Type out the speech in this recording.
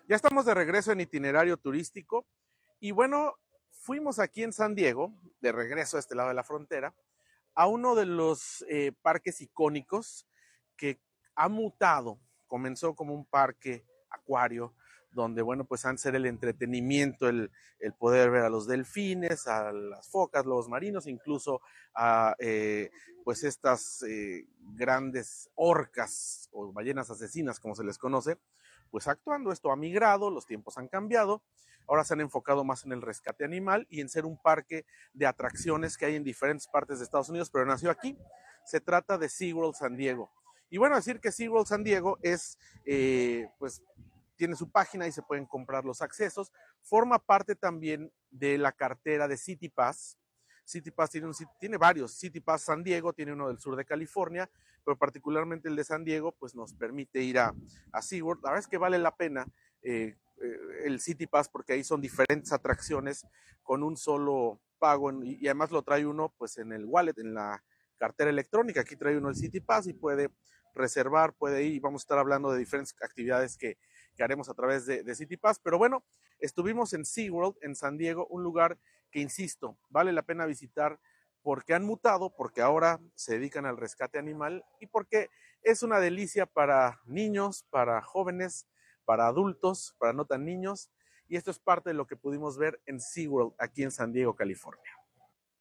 Ya estamos de regreso en itinerario turístico y bueno, fuimos aquí en San Diego, de regreso a este lado de la frontera, a uno de los parques icónicos que ha mutado. Comenzó como un parque acuario, donde, bueno, pues antes era el entretenimiento, el poder ver a los delfines, a las focas, lobos marinos, incluso a pues estas grandes orcas o ballenas asesinas, como se les conoce, pues actuando. Esto ha migrado, los tiempos han cambiado, ahora se han enfocado más en el rescate animal y en ser un parque de atracciones que hay en diferentes partes de Estados Unidos, pero nació aquí. Se trata de SeaWorld San Diego. Y bueno, decir que SeaWorld San Diego es, pues, tiene su página y se pueden comprar los accesos. Forma parte también de la cartera de City Pass. City Pass tiene varios. City Pass San Diego tiene uno del sur de California, pero particularmente el de San Diego, pues nos permite ir a SeaWorld. La verdad es que vale la pena el City Pass porque ahí son diferentes atracciones con un solo pago y además lo trae uno pues en el wallet, en la cartera electrónica. Aquí trae uno el City Pass y puede reservar, puede ir. Vamos a estar hablando de diferentes actividades que haremos a través de City Pass. Pero bueno, estuvimos en SeaWorld, en San Diego, un lugar que, insisto, vale la pena visitar porque han mutado, porque ahora se dedican al rescate animal y porque es una delicia para niños, para jóvenes, para adultos, para no tan niños. Y esto es parte de lo que pudimos ver en SeaWorld aquí en San Diego, California.